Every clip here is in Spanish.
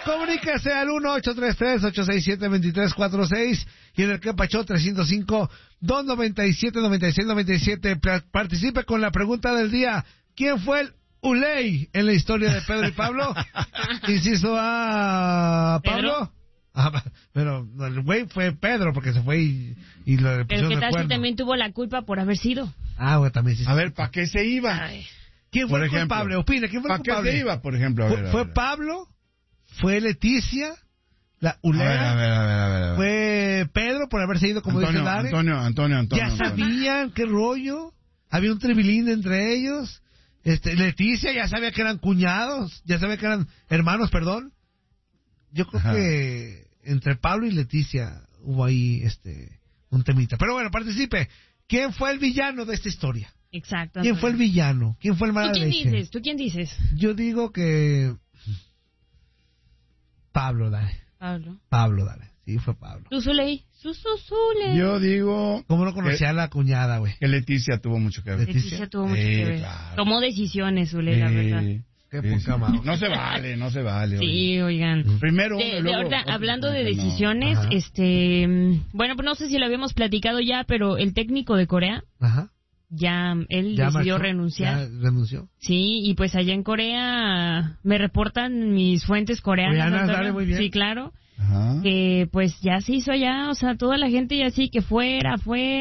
Comuníquese al 1-833-867-2346 y en el que Pachó 305-297-9697. Participe con la pregunta del día. ¿Quién fue el Uley en la historia de Pedro y Pablo? Inciso A, Pablo. Pero el güey fue Pedro porque se fue y le pusieron Pero ¿qué el tal cuerno. si también tuvo la culpa por haber sido? Güey, también sí. A ver, ¿para qué se iba? Ay. ¿Quién fue por el ejemplo, culpable? Opine, ¿quién fue el ¿Para qué culpable? se iba, por ejemplo? ¿Fue Pablo? ¿Fue Leticia? ¿La Ulea? A ver. ¿Fue Pedro por haberse ido, como dice Dare? Antonio. ¿Ya sabían qué rollo? ¿Había un tribilín entre ellos? Leticia ya sabía que eran cuñados, ya sabía que eran hermanos, perdón. Yo creo que entre Pablo y Leticia hubo ahí un temita. Pero bueno, participe. ¿Quién fue el villano de esta historia? Exacto. ¿Quién fue el villano? ¿Quién fue el mala leche? ¿Tú quién dices? Yo digo que Pablo, dale. Pablo, dale. Sí, fue Pablo. ¿Tú, Zuley? Zuley. Yo digo... ¿Cómo no conocía a la cuñada, güey? Que Leticia tuvo mucho que ver. Leticia tuvo mucho que ver. Claro. Tomó decisiones, Zuley, la verdad. Qué poca madre. No se vale. Sí, oigan. Primero uno y luego... ahorita, otro. hablando de decisiones, Ajá. bueno, pues no sé si lo habíamos platicado ya, pero el técnico de Corea, Ajá. él ¿Ya decidió marchó? renunciar. ¿Ya renunció? Sí, y pues allá en Corea me reportan mis fuentes coreanas. Coreanas, Antonio. dale, muy bien. Sí, claro. Ajá. Que pues ya se hizo allá, o sea, toda la gente ya sí que fuera,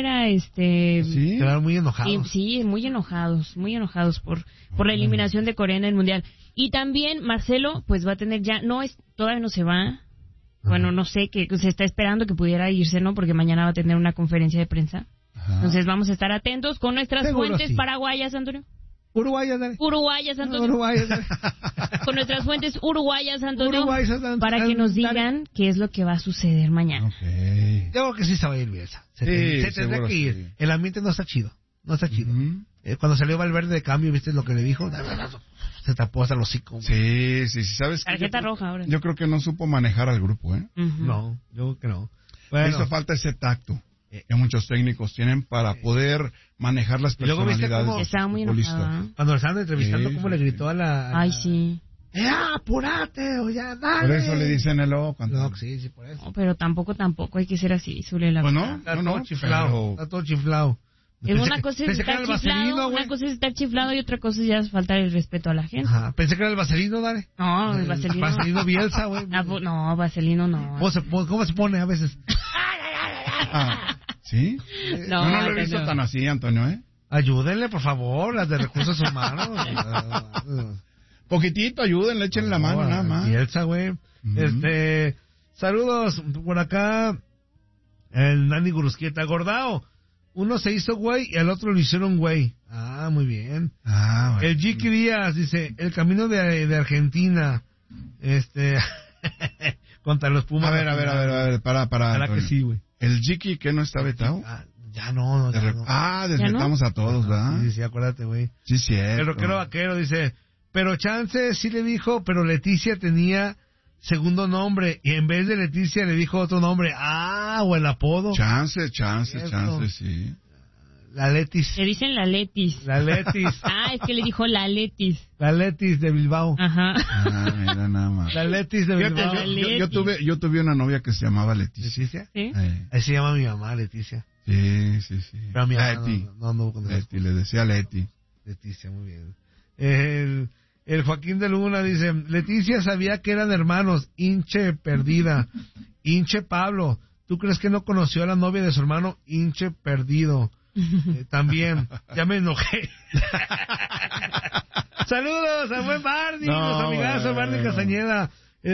¿Sí? Quedaron muy enojados. y, sí, muy enojados por la eliminación de Corea en el Mundial. Y también Marcelo, pues va a tener ya, todavía no se va. Bueno, no sé, que se está esperando que pudiera irse, ¿no? Porque mañana va a tener una conferencia de prensa. Ajá. Entonces vamos a estar atentos con nuestras Seguro fuentes sí. paraguayas, Antonio. Uruguayas, dale. Uruguayas, Antonio. Uruguayas, dale. Con nuestras fuentes uruguayas, Antonio. Uruguayas, dale. Para que nos Dale. digan qué es lo que va a suceder mañana. Ok. Yo creo que sí se va a ir Bielsa. Se tendrá seguro que ir. sí. El ambiente no está chido. No está chido. Ujú. Cuando salió Valverde de cambio, ¿viste lo que le dijo? Se tapó hasta los hocico. Sí, ¿sabes qué? Tarjeta roja ahora. Yo creo que no supo manejar al grupo, ¿eh? Ujú. No, yo creo que no. Le Bueno, hizo falta ese tacto que muchos técnicos tienen para poder manejar las Y luego, ¿viste personalidades cómo de Estaba sus muy futbolistas. enojada. cuando lo estaban entrevistando, Sí, ¿cómo sí, le gritó sí. a la... Ay, sí. ¡Apúrate! O ya, dale. Por eso le dicen el ojo. No, sí, por eso. No, pero tampoco hay que ser así, Zule, la Pues verdad. no, Está no, todo no, chiflado. pero- Está todo chiflado. Una cosa es pensé que estar era el vaselino, chiflado, güey. una cosa es estar chiflado y otra cosa es ya faltar el respeto a la gente. Ajá, pensé que era el vaselino, dale. No, el vaselino. Vaselino Bielsa, güey. No, vaselino no. ¿Cómo se pone a veces? Ah, ¿sí? No, No lo he visto no. tan así, Antonio, ¿eh? Ayúdenle, por favor, las de recursos humanos. Poquitito, ayúdenle, échenle la mano, nada más. Bielsa, güey. Ujú. Saludos por acá. El Nani Gurusquieta. Gordao. Uno se hizo güey y al otro lo hicieron güey. Ah, muy bien. Ah, bueno. El Jiki Díaz dice, el camino de Argentina. Contra los Pumas. A ver, para. Ojalá que Antonio. sí, güey. ¿El Jiki que no está vetado? Ya no. Desvetamos a todos, ¿verdad? Sí, acuérdate, güey. Sí, cierto. El rockero vaquero dice, pero Chance sí le dijo, pero Leticia tenía segundo nombre y en vez de Leticia le dijo otro nombre. O el apodo. Chance, Cierto. sí. La Letis. Le dicen la Letis. La Letis. Es que le dijo la Letis. La Letis de Bilbao. Ajá. Mira nada más. La Letis de Fíjate, Bilbao. yo tuve una novia que se llamaba Leticia. ¿Leticia? ¿Sí? Ahí se llama mi mamá, Leticia. Sí. Pero mi mamá Leti. no anduvo con Leti, le decía Leti. Leticia, muy bien. El Joaquín de Luna dice, Leticia sabía que eran hermanos, hinche perdida, hinche Pablo, ¿tú crees que no conoció a la novia de su hermano, hinche perdido? También, ya me enojé. Saludos a buen Barney, los amigazos, Barney Castañeda,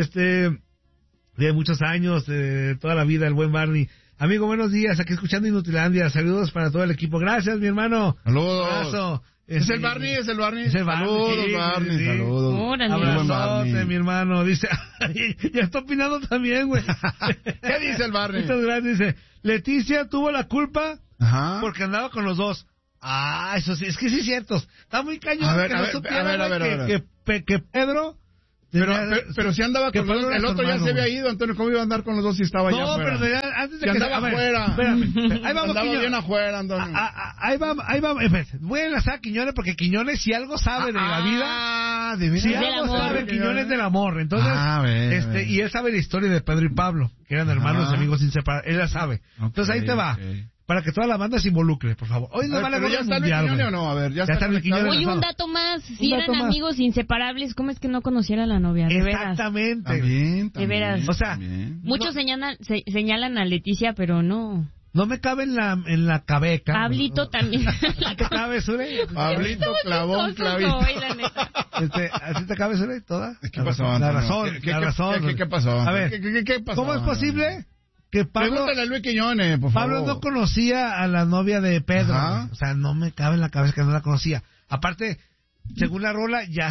de muchos años, de toda la vida, el buen Barney. Amigo, buenos días, aquí escuchando Inutilandia, saludos para todo el equipo, gracias mi hermano. Saludos. Abrazo. ¿Es el Barney? Es el Barney, Saludos, sí, Barney, sí. saludos. Órale. Muy buen Abrazote, Barney. mi hermano. Dice, ya está opinando también, güey. ¿Qué dice el Barney? Muchas gracias. Dice, Leticia tuvo la culpa Ajá. porque andaba con los dos. Eso sí, es que sí es cierto. Está muy cañón A ver, que a no ver, supiera, a ver, güey, a ver. que Pedro Pero si andaba con los dos, el otro ya se había ido, Antonio, ¿cómo iba a andar con los dos si estaba ya afuera? No, pero antes de si que andaba afuera. Espérame. Ahí vamos, andaba bien afuera, Antonio. Ahí va. Voy a enlazar a Quiñones porque Quiñones si algo sabe de la vida, si algo sabe Quiñones del amor. Entonces, y él sabe la historia de Pedro y Pablo, que eran hermanos y amigos inseparables. Él la sabe. Entonces ahí te va. Para que toda la banda se involucre, por favor. Hoy no vale ya está el Quiñones o no, a ver, ya está el Quiñones. Oye, un dato más, si eran amigos inseparables, ¿cómo es que no conociera a la novia? De veras. Exactamente. También, de veras. O sea, muchos señalan a Leticia, pero no. No me cabe en la cabeca. Pablito también. ¿Te cabe, Zure? Pablito clavó un clavito. ¿Así te cabe, Zure? ¿Toda? ¿Qué pasó, La Antonio? razón. ¿Qué pasó? A ver, ¿qué pasó? ¿cómo es posible que Pregúntale a Luis Quiñones, por favor. Pablo no conocía a la novia de Pedro? O sea, no me cabe en la cabeza que no la conocía. Aparte, según la rola, ya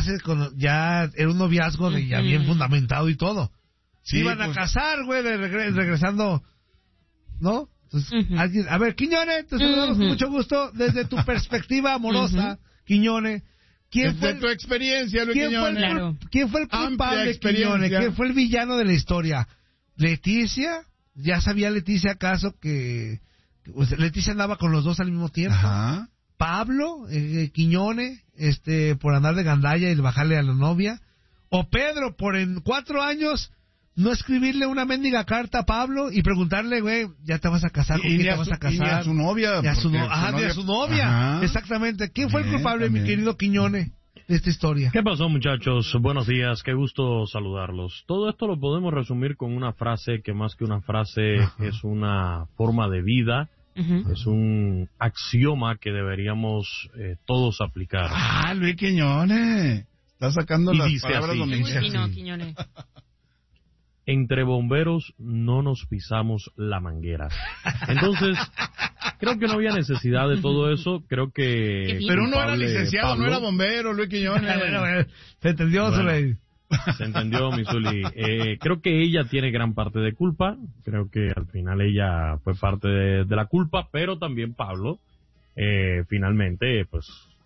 era un noviazgo de ya bien fundamentado y todo. Sí, iban a casar, güey, regresando, ¿no? Entonces, a ver, Quiñones, te saludamos con mucho gusto desde tu perspectiva amorosa, Quiñones. Desde tu experiencia, Luis Quiñones. ¿Quién fue el culpable, Quiñones? ¿Quién fue el villano de la historia? ¿Leticia? ¿Ya sabía Leticia acaso que Leticia andaba con los dos al mismo tiempo? Ajá. ¿Pablo, Quiñones, por andar de gandalla y bajarle a la novia? ¿O Pedro, por en 4 años no escribirle una mendiga carta a Pablo y preguntarle, güey, ya te vas a casar, ¿con quién te vas a casar? Y a su novia. Ni a su novia. Ajá. Exactamente. ¿Quién fue el culpable, mi querido Quiñones, de esta historia? ¿Qué pasó, muchachos? Buenos días, qué gusto saludarlos. Todo esto lo podemos resumir con una frase que más que una frase es una forma de vida, es un axioma que deberíamos todos aplicar. Luis Quiñones, está sacando y las dice palabras así, donde dice así. Quiñones. Entre bomberos no nos pisamos la manguera. Entonces, creo que no había necesidad de todo eso. Creo que... Pero uno era licenciado, Pablo, no era bombero, Luis Quiñones. Se entendió, bueno, se entendió, mi Zuli. Creo que ella tiene gran parte de culpa. Creo que al final ella fue parte de la culpa, pero también Pablo, finalmente, pues,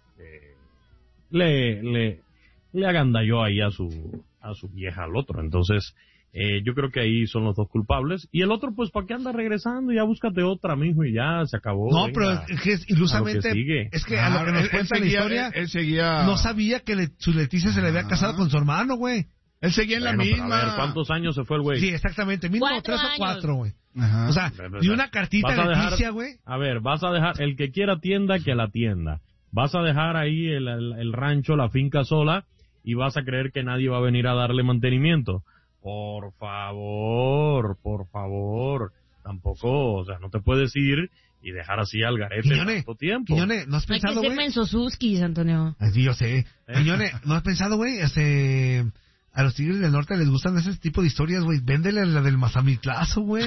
le agandalló ahí a su vieja al otro. Entonces, yo creo que ahí son los dos culpables. Y el otro, pues, ¿para qué anda regresando? Ya búscate otra, mijo, y ya se acabó. No, venga, pero es que ilusamente, es que a lo que nos cuenta la historia, él seguía... no sabía que su Leticia se le había casado con su hermano, güey. Él seguía en la misma. A ver, ¿cuántos años se fue el güey? Sí, exactamente, mínimo 3 o 4, güey. Ajá. O sea, y una cartita a Leticia, güey. A ver, vas a dejar, el que quiera tienda, que la tienda. Vas a dejar ahí el rancho, la finca sola, y vas a creer que nadie va a venir a darle mantenimiento. Por favor, tampoco, o sea, no te puedes ir y dejar así al garete tanto tiempo. Quiñones, ¿no has pensado, güey? Hay que ser mensosuskis, Antonio. Sí, yo sé. Quiñones, ¿no has pensado, güey? A los Tigres del Norte les gustan ese tipo de historias, güey. Véndele la del Mazamitlazo, güey.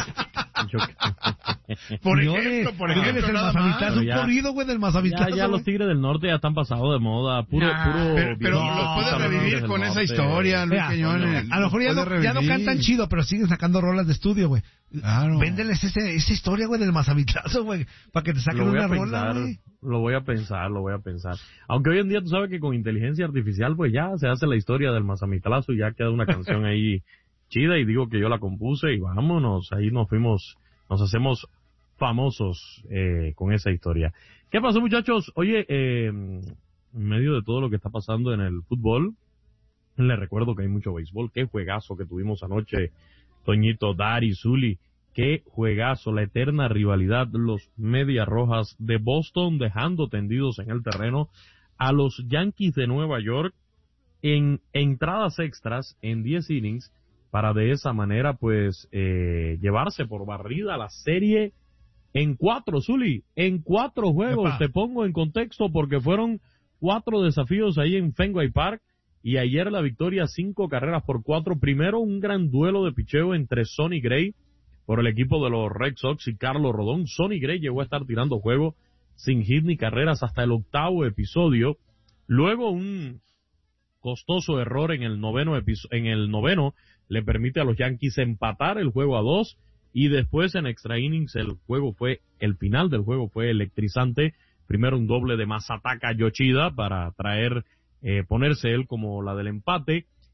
Por ejemplo, el Mazamitlazo, un corrido, güey, del Mazamitlazo. Ya los Tigres del Norte ya están pasados de moda, puro. Pero los puedes revivir con esa historia, Luis Quiñones. A lo mejor ya no cantan chido, pero siguen sacando rolas de estudio, güey. Claro. Véndeles esa historia, güey, del Mazamitlazo, güey, para que te saquen una rola, güey. Lo voy a pensar. Aunque hoy en día tú sabes que con inteligencia artificial, pues ya se hace la historia del Mazamitlazo y ya queda una canción ahí chida, y digo que yo la compuse y vámonos, ahí nos hacemos famosos con esa historia. ¿Qué pasó, muchachos? Oye, en medio de todo lo que está pasando en el fútbol, les recuerdo que hay mucho béisbol. Qué juegazo que tuvimos anoche, Toñito, Dari, Zuli. Qué juegazo, la eterna rivalidad, los Medias Rojas de Boston dejando tendidos en el terreno a los Yankees de Nueva York en entradas extras en 10 innings, para de esa manera pues llevarse por barrida la serie en 4, Zuli, en 4 juegos. Te pongo en contexto porque fueron 4 desafíos ahí en Fenway Park, y ayer la victoria 5 carreras por 4. Primero un gran duelo de picheo entre Sonny Gray por el equipo de los Red Sox y Carlos Rodón. Sonny Gray llegó a estar tirando juego sin hit ni carreras hasta el 8º episodio. Luego un costoso error en el noveno le permite a los Yankees empatar el juego a 2, y después en extra innings el final del juego fue electrizante. Primero un doble de Masataka Yoshida para ponerse él como la del empate,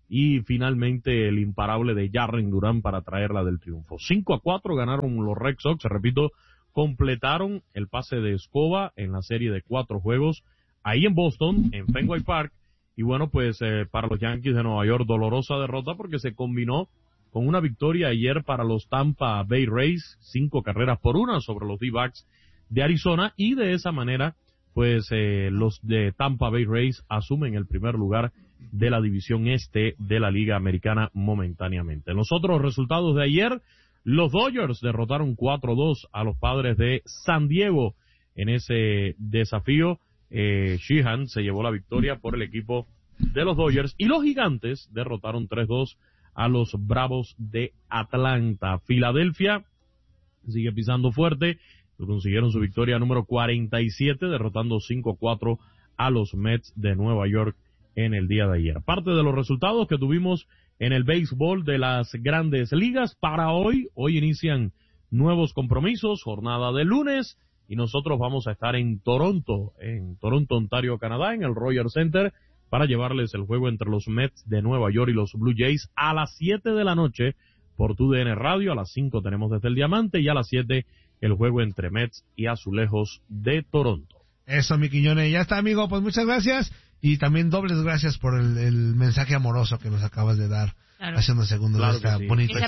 y finalmente el imparable de Jarren Duran para traerla del triunfo. 5-4 ganaron los Red Sox, repito, completaron el pase de escoba en la serie de 4 juegos ahí en Boston, en Fenway Park, y bueno, pues para los Yankees de Nueva York, dolorosa derrota porque se combinó con una victoria ayer para los Tampa Bay Rays, 5-1 sobre los D-Backs de Arizona, y de esa manera, pues los de Tampa Bay Rays asumen el primer lugar de la división este de la Liga Americana momentáneamente. En los otros resultados de ayer, los Dodgers derrotaron 4-2 a los Padres de San Diego en ese desafío. Sheehan se llevó la victoria por el equipo de los Dodgers, y los Gigantes derrotaron 3-2 a los Bravos de Atlanta. Filadelfia sigue pisando fuerte, consiguieron su victoria número 47, derrotando 5-4 a los Mets de Nueva York en el día de ayer. Parte de los resultados que tuvimos en el béisbol de las Grandes Ligas para hoy inician nuevos compromisos, jornada de lunes, y nosotros vamos a estar en Toronto, Ontario, Canadá, en el Rogers Center, para llevarles el juego entre los Mets de Nueva York y los Blue Jays a las 7 de la noche por TUDN Radio. A las 5 tenemos Desde el Diamante, y a las 7 el juego entre Mets y Azulejos de Toronto. Eso, mi Quiñones. Ya está, amigo. Pues muchas gracias, y también dobles gracias por el mensaje amoroso que nos acabas de dar hace unos segundos. Claro, de esta sí. bonita.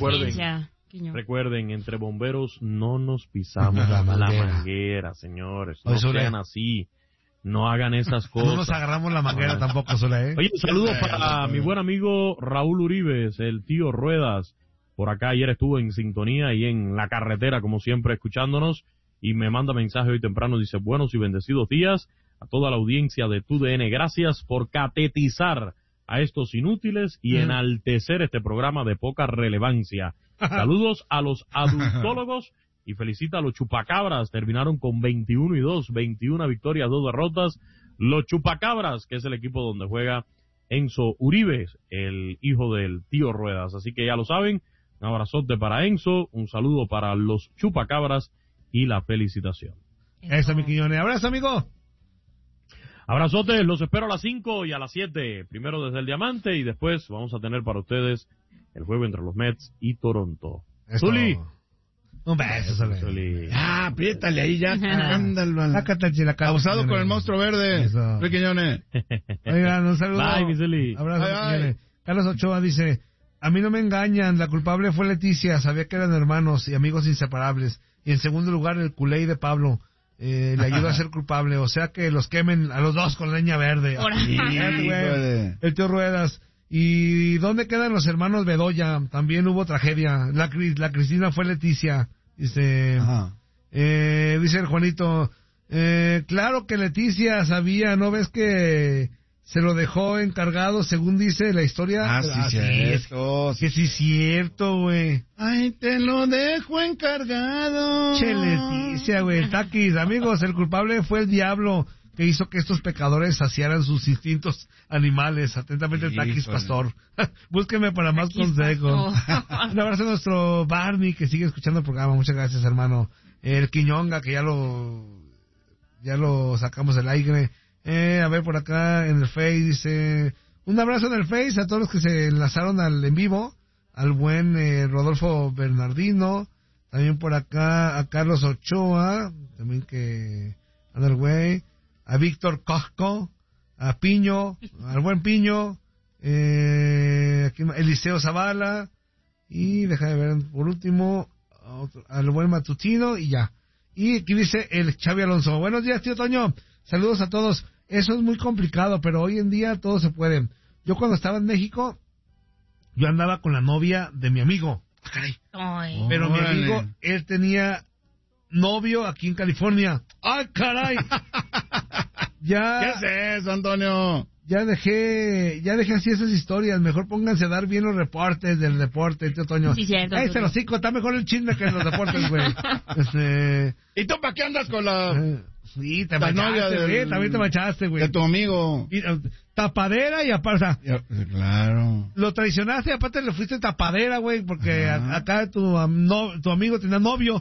Recuerden, entre bomberos no nos pisamos la manguera, señores. No sean así. No hagan esas cosas. No nos agarramos la manguera tampoco, Sola, Oye, un saludo para mi buen amigo Raúl Uribes, el tío Ruedas. Por acá ayer estuvo en sintonía y en la carretera, como siempre, escuchándonos, y me manda mensaje hoy temprano, dice: buenos y bendecidos días a toda la audiencia de TUDN. Gracias por catetizar a estos inútiles y enaltecer este programa de poca relevancia. Saludos a los adultólogos y felicita a los chupacabras. Terminaron con 21-2, 21 victorias, 2 derrotas. Los chupacabras, que es el equipo donde juega Enzo Uribe, el hijo del tío Ruedas. Así que ya lo saben, un abrazote para Enzo, un saludo para los chupacabras y la felicitación. Eso, mi Quiñones. Abrazo, amigo. Abrazotes, los espero a las 5 y a las 7. Primero Desde el Diamante, y después vamos a tener para ustedes el juego entre los Mets y Toronto. Zuli. Un beso, Zuli. Apriétale ahí ya. Ándalo. Abusado con el monstruo verde. Quiñones. Oigan, un saludo. Bye, mi Zuli. Abrazo, Quiñones. Carlos Ochoa dice: a mí no me engañan, la culpable fue Leticia, sabía que eran hermanos y amigos inseparables. Y en segundo lugar, el culé de Pablo le ayuda a ser culpable, o sea que los quemen a los dos con leña verde. El tío Ruedas. ¿Y dónde quedan los hermanos Bedoya? También hubo tragedia. La Cristina fue Leticia. Dice el Juanito, claro que Leticia sabía, ¿no ves que se lo dejó encargado, según dice la historia? Sí, cierto. Que sí, cierto, güey. Ay, te lo dejo encargado. Che, Leticia, güey. Taquis, amigos, el culpable fue el diablo que hizo que estos pecadores saciaran sus instintos animales. Atentamente, el Taquis Pastor. Búsqueme para más consejos. Un abrazo a nuestro Barney, que sigue escuchando el programa. Muchas gracias, hermano. El Quiñonga, que ya lo sacamos del aire. A ver, por acá en el Face dice: un abrazo en el Face a todos los que se enlazaron al en vivo, al buen Rodolfo Bernardino, también por acá a Carlos Ochoa, también que anda el güey, a Víctor Cosco, a Piño, al buen Piño, aquí Eliseo Zavala, y deja de ver por último al buen Matutino, y ya. Y aquí dice el Xavi Alonso: buenos días, tío Toño, saludos a todos. Eso es muy complicado, pero hoy en día todo se puede. Yo cuando estaba en México, yo andaba con la novia de mi amigo. Caray. Pero mi amigo, él tenía novio aquí en California. ¡Ay, caray! Ya. ¿Qué es eso, Antonio? Ya dejé así esas historias. Mejor pónganse a dar bien los reportes del deporte, tío Toño. Sí, cierto. Ahí se los cinco, está mejor el chisme que los deportes, güey. ¿Y tú para qué andas con la...? Sí, te machaste, güey. También te machaste, güey. De tu amigo. Y, tapadera y aparte, o sea, claro. Lo traicionaste y aparte le fuiste tapadera, güey, porque acá tu amigo tenía novio.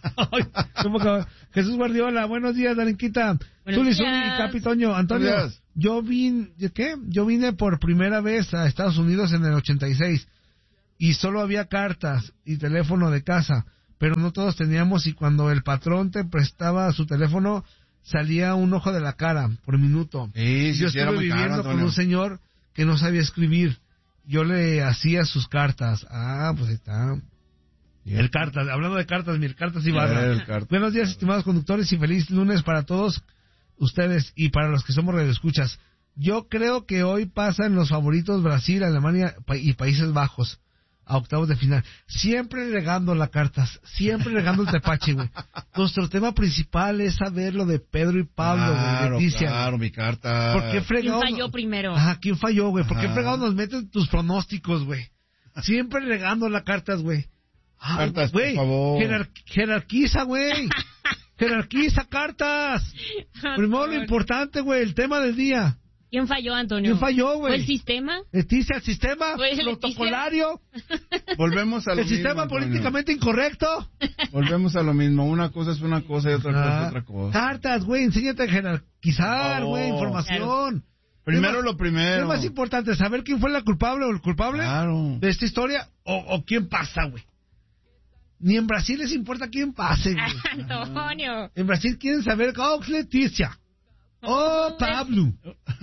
Jesús Guardiola, buenos días, Darinquita. Zuli y Capi Toño, Antonio, Yo vine por primera vez a Estados Unidos en el 86 y solo había cartas y teléfono de casa, pero no todos teníamos, y cuando el patrón te prestaba su teléfono salía un ojo de la cara por minuto. Sí, yo estuve viviendo con un señor que no sabía escribir. Yo le hacía sus cartas. Pues ahí está. El cartas, hablando de cartas, cartas y barra. Buenos días, estimados conductores, y feliz lunes para todos ustedes y para los que somos radioescuchas. Yo creo que hoy pasan los favoritos Brasil, Alemania y Países Bajos a octavos de final. Siempre regando las cartas, siempre regando el tepache, güey. Nuestro tema principal es saber lo de Pedro y Pablo, güey, Leticia. Claro, mi carta. ¿Por qué fregado? ¿Quién falló primero? ¿Quién falló, güey? ¿Por qué fregado nos meten tus pronósticos, güey? Siempre regando las cartas, güey. Cartas, güey, por favor. Jerarquiza, güey. Jerarquiza cartas. Primero lo importante, güey, el tema del día. ¿Quién falló, Antonio? ¿Quién falló, güey? ¿Fue el sistema? Leticia, el sistema ¿Fue protocolario. Volvemos a lo el mismo. Sistema políticamente incorrecto. Volvemos a lo mismo. Una cosa es una cosa y otra cosa es otra cosa. Cartas, güey, enséñate a jerarquizar, güey, información. Claro. Primero lo primero. Es más importante saber quién fue la culpable o el culpable de esta historia o quién pasa, güey. Ni en Brasil les importa quién pase, güey. Antonio. En Brasil quieren saber, Leticia. Pablo.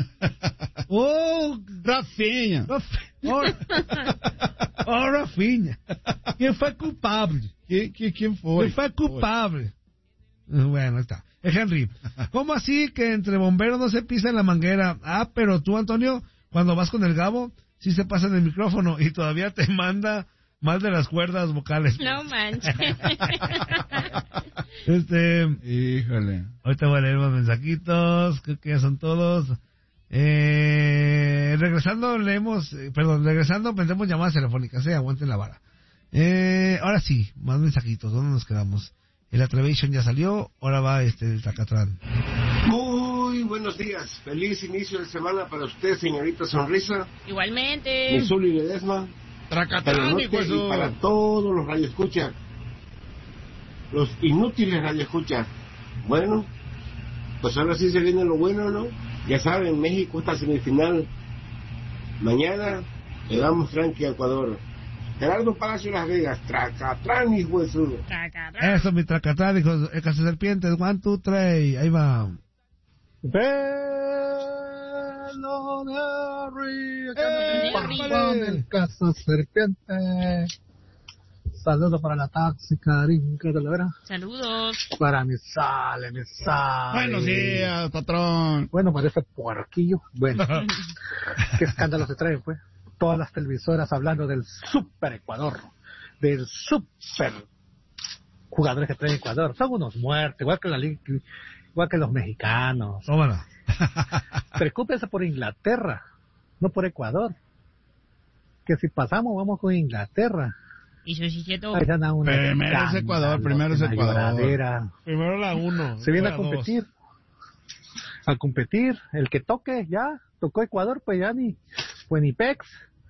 Rafinha. Rafinha. ¿Quién fue culpable? ¿Quién fue? ¿Quién fue culpable? Bueno, está. Henry, ¿cómo así que entre bomberos no se pisa en la manguera? Pero tú, Antonio, cuando vas con el Gabo, sí se pasa en el micrófono y todavía te manda más de las cuerdas vocales. No manches. Híjole. Ahorita voy a leer más mensajitos, creo que ya son todos. Regresando vendremos llamadas telefónicas, aguanten la vara. Ahora sí, más mensajitos, ¿dónde nos quedamos? El Atreviation ya salió, ahora va el Tacatrán. Muy buenos días, feliz inicio de semana para usted, señorita Sonrisa. Igualmente. Misuli Ledesma. Tracatrán, y para todos los radioescuchas, los inútiles radioescuchas. Bueno, pues ahora sí se viene lo bueno, ¿no? Ya saben, México está semifinal. Mañana le damos tranqui a Ecuador. Gerardo Palacio Las Vegas, Tracatrán, hijo de su. Eso, mi Tracatrán, hijo de casa serpiente, 1, 2, 3, ahí va. El caso serpiente. Saludos para la tóxica Rinca de la Vera. Saludos. Para mi sale. Buenos días, patrón. Bueno, para ese puerquillo. Bueno, qué escándalo se trae, pues. Todas las televisoras hablando del super Ecuador. Del super jugadores que trae Ecuador. Son unos muertos, igual que los mexicanos. Tómala. Preocúpese por Inglaterra, no por Ecuador. Que si pasamos, vamos con Inglaterra. Y su chicheto. Primero es Ecuador. Primero la 1. Se viene a competir. Al competir, el que toque, ya. Tocó Ecuador, pues ya ni pex.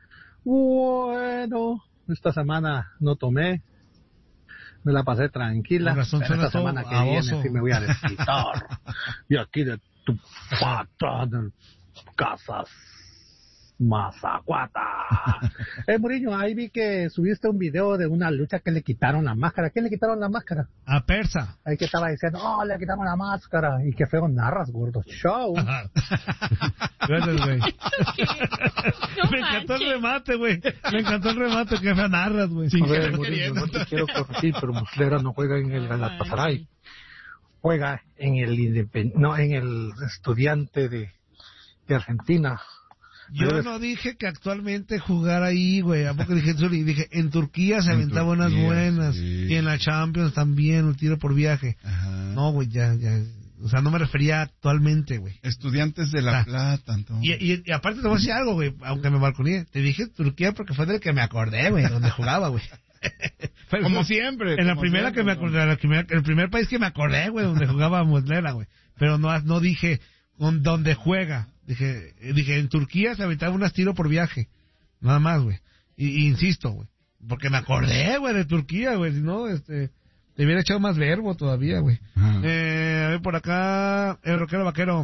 Bueno, esta semana no tomé. Me la pasé tranquila. Esta semana que viene sí me voy a desquitar. Y aquí de tu patrón, Casas Mazacuata. Muriño, ahí vi que subiste un video de una lucha que le quitaron la máscara. ¿Quién le quitaron la máscara? A Persa. Ahí que estaba diciendo, le quitaron la máscara. Y qué feo narras, gordo. Show. Gracias, güey. Me encantó el remate, güey. Me encantó el remate, qué feo narras, güey. A ver, Muriño, no te quiero corregir, pero Muslera no juega en el Galatasaray. Juega en el Estudiante de Argentina. Yo no dije que actualmente jugara ahí, güey. ¿A poco dije eso? Dije, en Turquía se aventaba unas buenas. Sí. Y en la Champions también, un tiro por viaje. Ajá. No, güey, ya. O sea, no me refería actualmente, güey. Estudiantes de La Plata, entonces. Y aparte te voy a decir algo, güey, aunque me balconeé. Te dije Turquía porque fue del que me acordé, güey, donde jugaba, güey. Como siempre. En la primera que me acordé, el primer país que me acordé, güey, donde jugaba Muslera, güey. Pero no dije donde juega. Dije, en Turquía se aventaba unas tiros por viaje. Nada más, güey. Y insisto, güey. Porque me acordé, güey, de Turquía, güey. Si no, te hubiera echado más verbo todavía, güey. A ver, por acá, el rockero vaquero.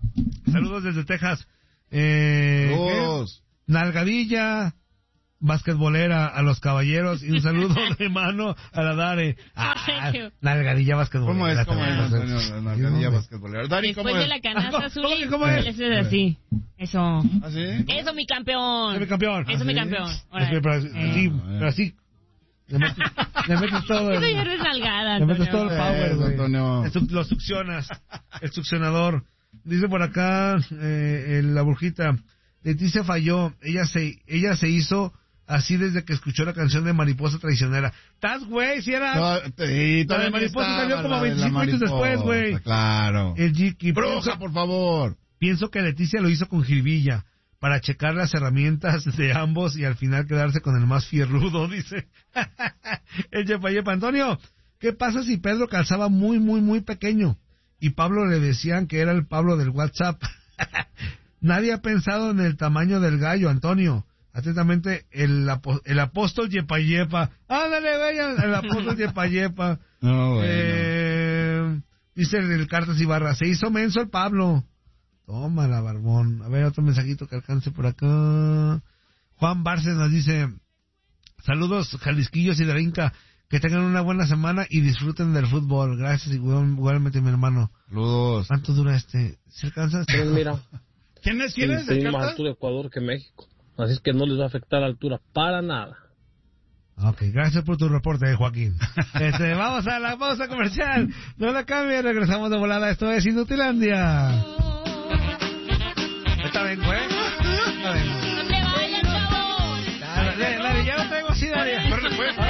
Saludos desde Texas. Saludos. Nalgadilla basquetbolera a los caballeros y un saludo de mano a la Dare. Nalgadilla basquetbolera. ¿Cómo es, Antonio? Nalgadilla basquetbolera. Dari, ¿cómo Después es? de la canasta azul, ¿Cómo es? Eso es así. Eso. ¿Ah, sí? Eso, mi campeón. Eso, mi campeón. Eso, mi campeón. Órale. Pero así. Le metes todo. Eso ya no es nalgada, Le metes Antonio. todo el power, güey. Antonio. Lo succionas. El succionador. Dice por acá la brujita. Leticia falló. Ella se hizo así desde que escuchó la canción de Mariposa Traicionera. ¿Estás, güey? Si era... No, sí, la de Mariposa salió como 25 años después, güey. Claro. El Jiki. Bruja, por favor. Pienso que Leticia lo hizo con jiribilla para checar las herramientas de ambos y al final quedarse con el más fierrudo, dice. El Yepa. Antonio, ¿qué pasa si Pedro calzaba muy, muy, muy pequeño? Y Pablo le decían que era el Pablo del WhatsApp. Nadie ha pensado en el tamaño del gallo, Antonio. Atentamente, el apóstol Yepa. Ándale, vean, el apóstol Yepa. No, bueno. Dice el Cartas Ibarra, se hizo menso el Pablo. Tómala, barbón. A ver, otro mensajito que alcance por acá. Juan Barces nos dice, saludos, Jalisquillos y Darinka. Que tengan una buena semana y disfruten del fútbol. Gracias, igualmente, mi hermano. Saludos. ¿Cuánto dura este? ¿Se alcanza? Mira, ¿Quién es? Tenemos más altura de Ecuador que México. Así es que no les va a afectar la altura para nada. Ok, gracias por tu reporte, Joaquín. Vamos a la pausa comercial. No la cambie, regresamos de volada. Esto es Inutilandia. Está bien, güey. Está bien. ¡No te vayas, chavo! Dale, ya lo tengo así, Daria.